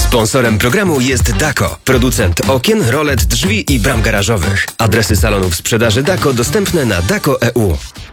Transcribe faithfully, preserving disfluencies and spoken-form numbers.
Sponsorem programu jest Dako, producent okien, rolet, drzwi i bram garażowych. Adresy salonów sprzedaży Dako dostępne na dako kropka e u.